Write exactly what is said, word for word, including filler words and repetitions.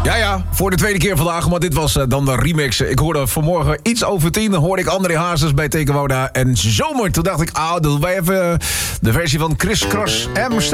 Ja, ja, voor de tweede keer vandaag, maar dit was uh, dan de remix. Ik hoorde vanmorgen iets over tien, hoorde ik André Hazes bij Tekenwoda en Zomer. Toen dacht ik, ah, doen wij even de versie van Chris Cross Amsterdam.